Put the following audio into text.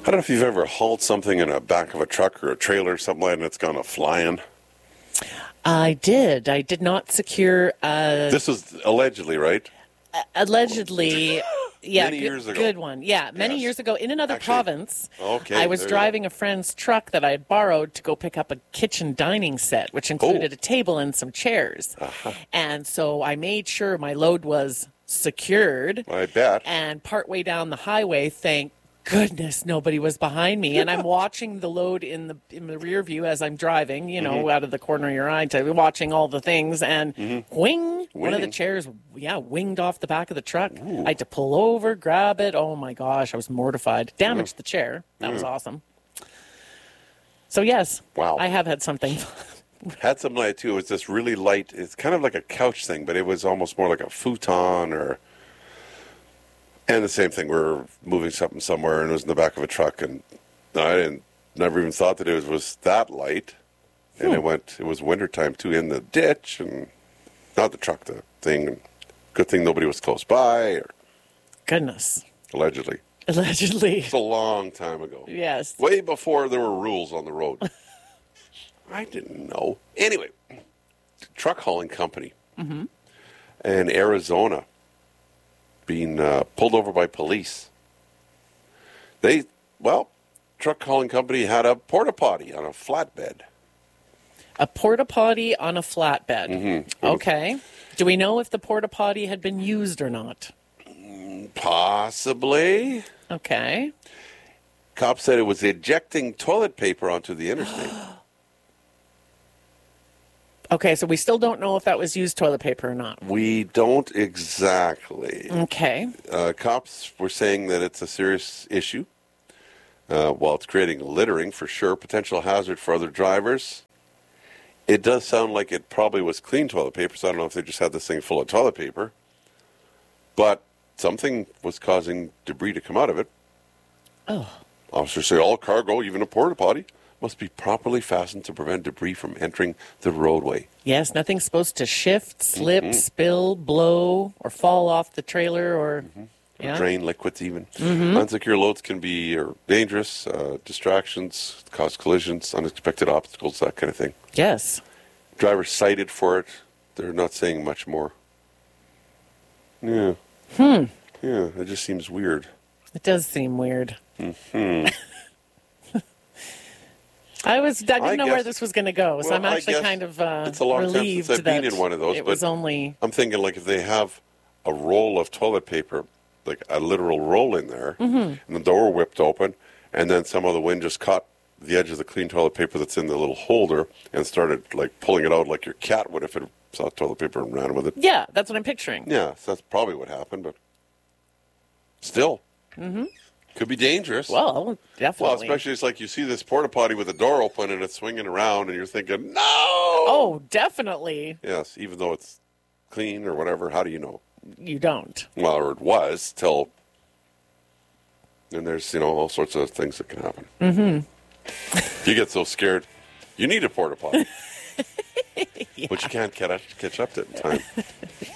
I don't know if you've ever hauled something in the back of a truck or a trailer or something like that and it's gone flying. I did. I did not secure. This was allegedly, right? Allegedly, yeah, Many years ago. good one. Yeah, many Yes. years ago in another Actually, province. okay, I was there you driving a friend's truck that I had borrowed to go pick up a kitchen dining set, which included a table and some chairs. And so I made sure my load was secured. I bet. And partway down the highway, thank goodness nobody was behind me, and I'm watching the load in the rear view as I'm driving, you know, out of the corner of your eye, watching all the things, and wing, one of the chairs, winged off the back of the truck. I had to pull over, grab it. Oh my gosh, I was mortified. Damaged the chair. That was awesome. So yes, Wow. I have had something. Had some light too. It was this really light. It's kind of like a couch thing, but it was almost more like a futon or. And the same thing. We were moving something somewhere, and it was in the back of a truck, and I never even thought that it was that light. And it was wintertime too, in the ditch, and not the truck, the thing. And good thing nobody was close by, or Goodness. allegedly. Allegedly. It's a long time ago. Yes. Way before there were rules on the road. I didn't know. Anyway, truck hauling company in Arizona being pulled over by police. Truck hauling company had a porta potty on a flatbed. A porta potty on a flatbed. Okay. Do we know if the porta potty had been used or not? Possibly. Okay. Cops said it was ejecting toilet paper onto the interstate. Okay, so we still don't know if that was used toilet paper or not. We don't exactly. Okay. Cops were saying that it's a serious issue. While it's creating littering, for sure, potential hazard for other drivers. It does sound like it probably was clean toilet paper, so I don't know if they just had this thing full of toilet paper. But something was causing debris to come out of it. Oh. Officers say all cargo, even a porta potty, must be properly fastened to prevent debris from entering the roadway. Yes, nothing's supposed to shift, slip, spill, blow, or fall off the trailer or... Or drain liquids even. Unsecure loads can be dangerous, distractions, cause collisions, unexpected obstacles, that kind of thing. Yes. Drivers cited for it. They're not saying much more. Yeah. Yeah, it just seems weird. It does seem weird. I didn't know where this was going to go, so I'm actually kind of it's a long relieved time since I've been that in one of those. it was only... I'm thinking, like, if they have a roll of toilet paper, like a literal roll in there, and the door whipped open, and then some of the wind just caught the edge of the clean toilet paper that's in the little holder and started, like, pulling it out like your cat would if it saw toilet paper and ran with it. Yeah, that's what I'm picturing. Yeah, so that's probably what happened, but still. Could be dangerous. Well, definitely. Well, especially it's like you see this porta potty with the door open and it's swinging around and you're thinking, no! Oh, definitely. Yes, even though it's clean or whatever, how do you know? You don't. Well, or it was till... And there's, all sorts of things that can happen. You get so scared, you need a porta potty. But you can't catch up to it in time.